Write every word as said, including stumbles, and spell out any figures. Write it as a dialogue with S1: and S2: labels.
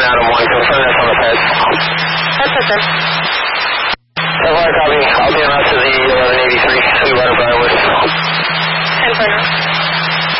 S1: Adam one, confirm that's on the peg.
S2: That's okay.